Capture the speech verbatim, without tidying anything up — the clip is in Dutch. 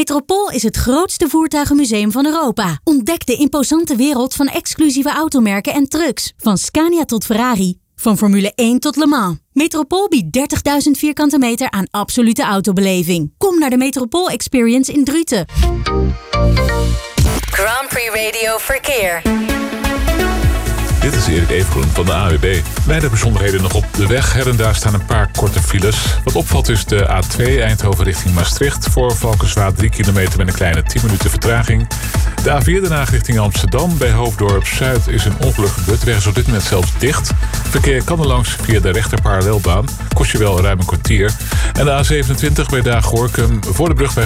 Metropool is het grootste voertuigenmuseum van Europa. Ontdek de imposante wereld van exclusieve automerken en trucks. Van Scania tot Ferrari. Van Formule één tot Le Mans. Metropool biedt dertigduizend vierkante meter aan absolute autobeleving. Kom naar de Metropool Experience in Druten. Grand Prix Radio Verkeer. Dit is Erik Evengroen van de A W B. Weinig bijzonderheden nog op de weg. Her en daar staan een paar korte files. Wat opvalt is de A twee Eindhoven richting Maastricht. Voor Valkenswaard drie kilometer met een kleine tien minuten vertraging. De A vier Den Haag richting Amsterdam. Bij Hoofddorp Zuid is een ongeluk gebeurd. De weg is op dit moment zelfs dicht. Verkeer kan er langs via de rechterparallelbaan. Kost je wel ruim een kwartier. En de A zevenentwintig bij Daag-Gorkum voor de brug bij